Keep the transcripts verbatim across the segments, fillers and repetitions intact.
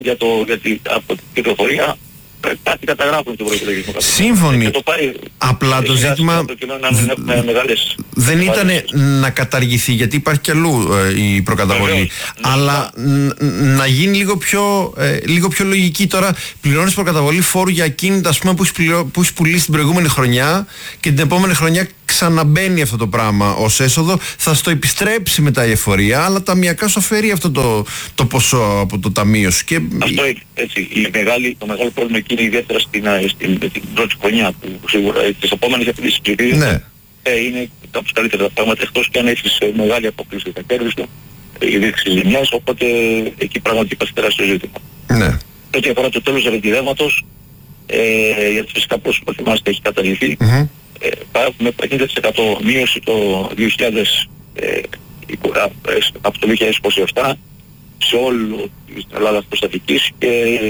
για, το, για, τη, από την κυκλοφορία κάτι καταγράφουν τον προϋπολογισμό. Σύμφωνοι. Το πάει, Απλά το ζήτημα το κοινό, να μην έχουμε μεγάλες, δεν ήταν να καταργηθεί, γιατί υπάρχει κι αλλού ε, η προκαταβολή. Βεβαίως, αλλά ν, να γίνει λίγο πιο, ε, λίγο πιο λογική. Τώρα πληρώνεις προκαταβολή φόρου για ακίνητα, ας πούμε, που έχεις, πληρω, που έχεις πουλήσει την προηγούμενη χρονιά και την επόμενη χρονιά ξαναμπαίνει αυτό το πράγμα ως έσοδο. Θα στο επιστρέψει μετά η εφορία, αλλά ταμιακά σου αφαιρεί αυτό το, το ποσό από το ταμείο σου. Και... Αυτό έτσι. Η μεγάλη, το μεγάλο πρόβλημα εκεί είναι ιδιαίτερα στην, στην, στην πρώτη χρονιά, που σίγουρα τις επόμενες επιλύσεις ψηφίδες ναι. ε, είναι κάπως καλύτερα τα πράγματα, εκτός και αν έχεις μεγάλη απόκληση για τα κέρδη σου, οι δείξεις ζημιάς, οπότε εκεί πραγματικά υπάρχει τεράστιο ζήτημα. Ναι. Ό,τι αφορά το τέλος ρεντιδεύματος, ε, γιατί φυσικά πρόσωπα θυμάστε έχει καταργηθεί, mm-hmm. ε, θα έχουμε πενήντα τοις εκατό μείωση το δύο χιλιάδες, ε, από το δύο χιλιάδες είκοσι επτά σε όλη την Ελλάδα προστατικής και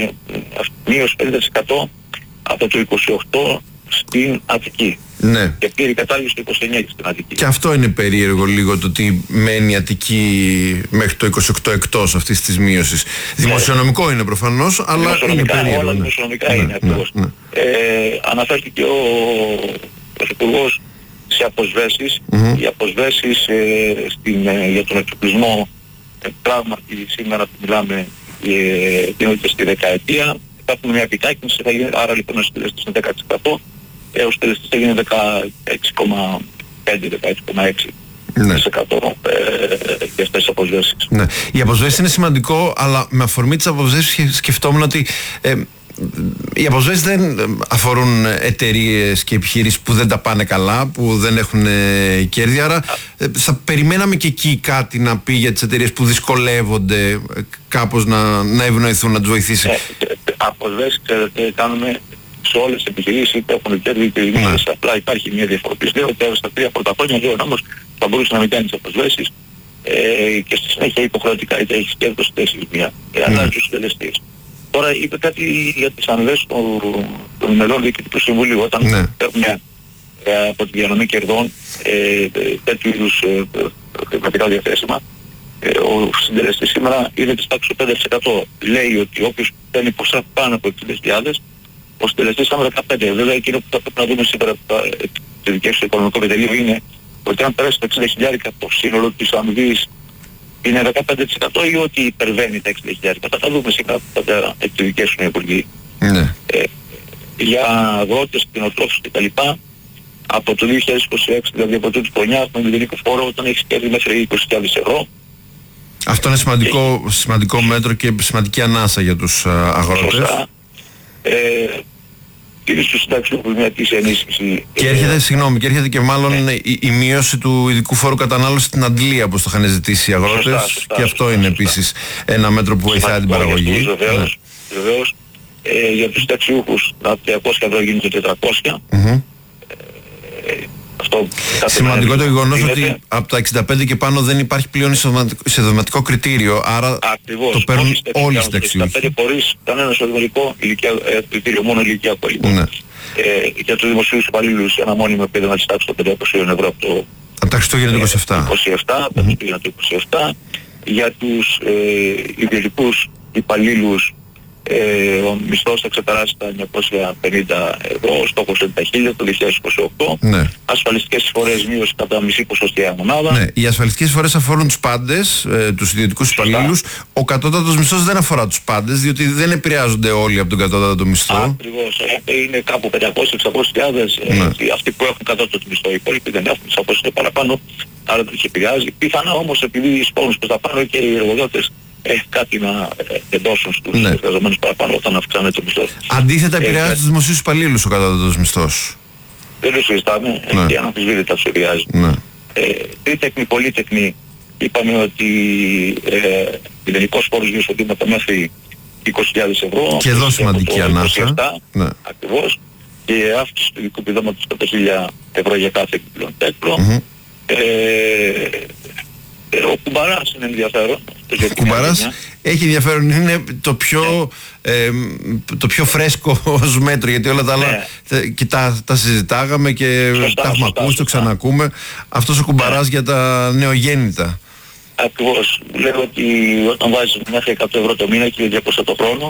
μείωση πενήντα τοις εκατό από το είκοσι οκτώ στην Αττική. Ναι. Και πλήρη κατάργηση το είκοσι εννιά στην Αττική. Και αυτό είναι περίεργο λίγο, το ότι μένει η Αττική μέχρι το είκοσι οκτώ εκτός αυτής της μείωσης. Ναι. Δημοσιονομικό είναι προφανώς, αλλά είναι περίεργο. Όλα ναι. δημοσιονομικά ναι. είναι ακριβώς. Ναι. Ναι. Ε, αναφέρθηκε ο Πρωθυπουργός σε αποσβέσεις. Mm-hmm. Οι αποσβέσεις ε, στην, ε, για τον εξοπλισμό ε, πράγματι σήμερα που μιλάμε ε, δίνονται στη δεκαετία. Θα έχουμε μια επιτάχυνση, θα γίνει, άρα λοιπόν ο συντελεστής είναι δέκα τοις εκατό, ε, ο συντελεστής θα γίνει δεκαέξι κόμμα πέντε με δεκαέξι κόμμα έξι τοις εκατό ναι. ε, για αυτές τις αποσβέσεις. Ναι. Οι αποσβέσεις είναι σημαντικό, αλλά με αφορμή τις αποσβέσεις σκεφτόμουν ότι ε, οι αποσβέσεις δεν αφορούν εταιρείες και επιχειρήσεις που δεν τα πάνε καλά, που δεν έχουν ε, κέρδη, άρα ε, θα περιμέναμε και εκεί κάτι να πει για τις εταιρείες που δυσκολεύονται ε, κάπως να, να ευνοηθούν, να τους βοηθήσει. Ε, αποσβέσεις, ξέρετε, κάνουμε σε όλες τις επιχειρήσεις, είτε έχουν κέρδη είτε δημιουργίες. Απλά υπάρχει μια διαφοροποίηση. Λέω ότι στα τρία πρώτα χρόνια λέω όμως θα μπορούσε να μην κάνει τις αποσβέσεις ε, και στη συνέχεια υποχρεωτικά είτε έχεις κέρδος είτε έχεις ζημιά. Ε, αλλάζει τους συντελεστές. Τώρα είπε κάτι για τις αμοιβές των μελών διοικητικού συμβουλίου. Όταν ναι. έχουμε ε, από τη διανομή κερδών ε, τέτοιου είδους ε, χρηματικά διαθέσιμα, ε, ο συντελεστής σήμερα είναι της τάξης του πέντε τοις εκατό. Λέει ότι όποιος παίρνει ποσά πάνω από εξήντα χιλιάδες, ο συντελεστής είναι δεκαπέντε τοις εκατό. Βέβαια εκείνο που θα πρέπει να δούμε σήμερα από το δικές του οικονομικό πετελείο είναι ότι αν περάσει τα εξήντα χιλιάδες το σύνολο της αμοιβής είναι δεκαπέντε τοις εκατό ή ότι υπερβαίνει τα εξήντα χιλιάδες. Θα τα δούμε σήμερα από τα εκδικές σου υπουργοί. Ναι. Ε, για αγρότες, κτηνοτρόφους κτλ. Από το δύο χιλιάδες είκοσι έξι, δηλαδή από τούτη χρονιά, έχουμε μηδενικό φόρο όταν έχεις κέρδη μέχρι είκοσι χιλιάδες ευρώ. Αυτό είναι σημαντικό, ε, σημαντικό μέτρο και σημαντική ανάσα για τους uh, αγρότες. Ε, Κύριε του συντάξεων που μια της ενίσχυση. Και έρχεται, ε, συγγνώμη, και έρχεται και μάλλον ναι. η, η μείωση του ειδικού φόρου κατανάλωσης στην αντλία, όπως το είχαν ζητήσει οι αγρότες. Σωστά, σωστά, και αυτό σωστά, είναι σωστά. Επίσης ένα μέτρο που βοηθάει την παραγωγή. Βεβαίως, ναι. βεβαίως. Ε, για τους συνταξιούχους από τριακόσια ευρώ γίνεται τετρακόσια. Mm-hmm. Ε, αυτό σημαντικό το γεγονός ότι από τα εξήντα πέντε και πάνω δεν υπάρχει πλέον εισοδηματικό κριτήριο, άρα ακριβώς, το παίρνουν όλοι οι συνταξιούχοι. εξήντα πέντε χωρίς κανένα εισοδηματικό κριτήριο, μόνο ηλικιακό λοιπόν. Ναι. Ε, για τους δημοσίους υπαλλήλους ένα μόνιμο επίδομα της τάξης των πεντακόσια ευρώ από το... Από τα Χριστούγεννα το είκοσι επτά. είκοσι επτά, από τα Χριστούγεννα το είκοσι επτά. Για τους ε, ιδιωτικούς υπαλλήλους Ε, ο μισθός θα ξεπεράσει τα εννιακόσια πενήντα ευρώ, ο στόχος είναι τα χίλια το δύο χιλιάδες είκοσι οκτώ. Ναι. Ασφαλιστικές εισφορές μείωση κατά μισή ποσοστιαία μονάδα. Ναι, οι ασφαλιστικές εισφορές αφορούν τους πάντες, ε, τους ιδιωτικούς υπαλλήλους. Ο κατώτατος μισθός δεν αφορά τους πάντες, διότι δεν επηρεάζονται όλοι από τον κατώτατο μισθό. Ακριβώς, ε, είναι κάπου πεντακόσιες με εξακόσιες χιλιάδες ε, ναι. αυτοί που έχουν κατώτατο μισθό, οι υπόλοιποι δεν έχουν εξακόσιες είναι παραπάνω, άρα δεν τους επηρεάζει. Πιθανά όμως επειδή οι σπόρους προς τα πάνω και οι εργοδότες έχει κάτι να εντώσουν στους ναι. εργαζομένους παραπάνω όταν αυξάνεται το μισθό. Αντίθετα επηρεάζει ε, τους δημοσίους υπαλλήλους ο κατώτατος μηστός. Δεν το συζητάμε, ναι. και αναμφισβήτητα τους επηρεάζει. Ναι. Ε, τρίτεκνη, πολύτεκνη, είπαμε ότι ε, μηδενικός φόρος γύρω στο δήματα μέχρι είκοσι χιλιάδες ευρώ. Και εδώ σημαντική ανάσα. Ναι. Ακριβώς. Και αύξηση του ειδικού επιδόματος κατά χίλια ευρώ για κάθε επιπλέον τέτοιο. Mm-hmm. Ε, ο Κουμπαράς είναι ενδιαφέρον. Ο Κουμπαράς έχει ενδιαφέρον, είναι το πιο, ναι. ε, το πιο φρέσκο ως μέτρο, γιατί όλα τα άλλα ναι. και τα, τα συζητάγαμε και σωστά, τα έχουμε σωστά, ακούσει, το ξανακούμε. Αυτός ο Κουμπαράς ναι. για τα νεογέννητα. Ακριβώς. Λέω ότι όταν βάζεις μέχρι εκατό ευρώ το μήνα και διακόσια το χρόνο,